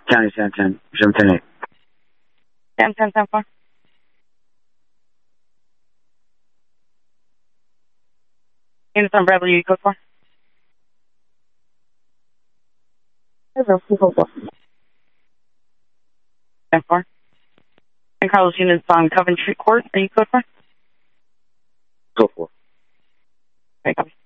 County San 10, 710-8. San 10-10-4. Units on Bradley, code 4. 444. 10-4. San Carlos units on Coventry Court, are you code 4? Code 4. Okay, copy.